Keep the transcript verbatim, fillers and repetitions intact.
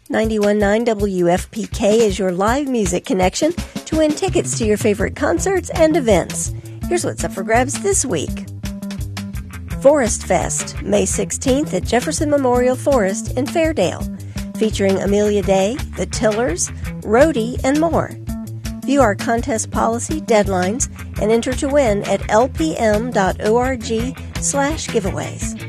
ninety-one point nine W F P K is your live music connection to win tickets to your favorite concerts and events. Here's what's up for grabs this week. Forest Fest, May sixteenth at Jefferson Memorial Forest in Fairdale, featuring Amelia Day, The Tillers, Rhodey, and more. View our contest policy, deadlines, and enter to win at lpm.org slash giveaways.